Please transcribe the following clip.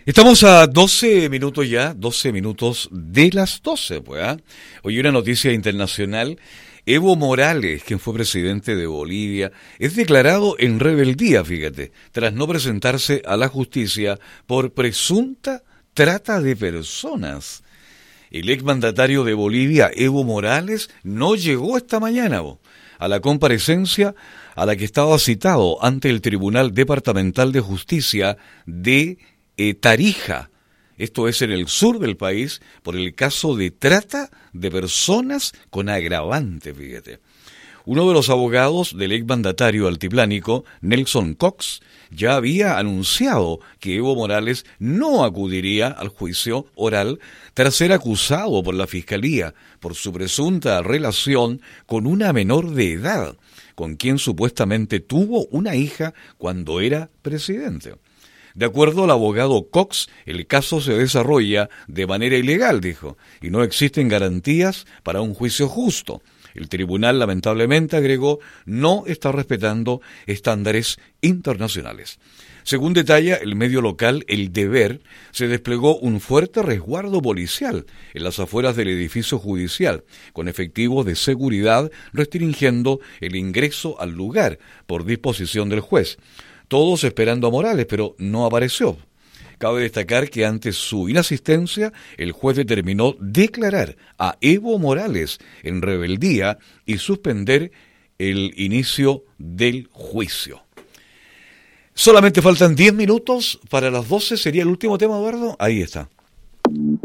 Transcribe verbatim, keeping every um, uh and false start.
Estamos a doce minutos ya, doce minutos de las doce, pues. ¿eh? Hoy una noticia internacional. Evo Morales, quien fue presidente de Bolivia, es declarado en rebeldía, fíjate, tras no presentarse a la justicia por presunta trata de personas. El exmandatario de Bolivia, Evo Morales, no llegó esta mañana bo, a la comparecencia a la que estaba citado ante el Tribunal Departamental de Justicia de eh, Tarija. Esto es en el sur del país, por el caso de trata de personas con agravante, fíjate. Uno de los abogados del exmandatario altiplánico, Nelson Cox, ya había anunciado que Evo Morales no acudiría al juicio oral tras ser acusado por la Fiscalía por su presunta relación con una menor de edad, con quien supuestamente tuvo una hija cuando era presidente. De acuerdo al abogado Cox, el caso se desarrolla de manera ilegal, dijo, y no existen garantías para un juicio justo. El tribunal, lamentablemente, agregó, no está respetando estándares internacionales. Según detalla el medio local El Deber, se desplegó un fuerte resguardo policial en las afueras del edificio judicial, con efectivos de seguridad restringiendo el ingreso al lugar por disposición del juez. Todos esperando a Morales, pero no apareció. Cabe destacar que ante su inasistencia, el juez determinó declarar a Evo Morales en rebeldía y suspender el inicio del juicio. Solamente faltan diez minutos para las doce, ¿sería el último tema, Eduardo? Ahí está.